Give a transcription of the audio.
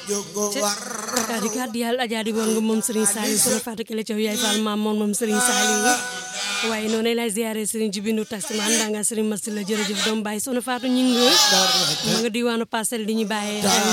kadi kadi yàlla ajaadi bon nga moom Serigne Saliou sunu Fatou Kelle Thiaw yaay Fall maam moom Serigne Saliou waaye noonu lay ziaré Serigne Jibindu taxi man da nga Serigne Massila jërëjëf doom baay sunu Fatou ñing ma nga diwaanu Parcelles di ñu bàyyee